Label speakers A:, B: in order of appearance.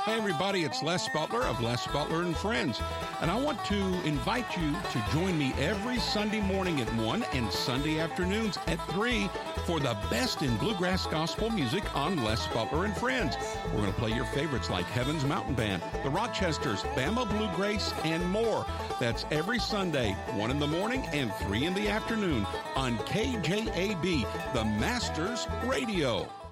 A: Hey everybody, it's Les Butler of Les Butler and Friends, and I want to invite you to join me every Sunday morning at 1 and Sunday afternoons at 3 for the best in bluegrass gospel music on Les Butler and Friends. We're going to play your favorites like Heaven's Mountain Band, the Rochesters, Bama Bluegrass, and more. That's every Sunday, 1 in the morning and 3 in the afternoon on KJAB, the Masters Radio.